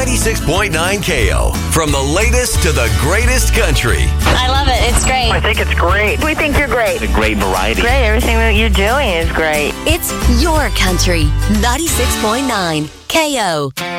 96.9 KO. From the latest to the greatest country. I love it. It's great. I think it's great. We think you're great. It's a great variety. Great. Everything that you're doing is great. It's your country. 96.9 KO.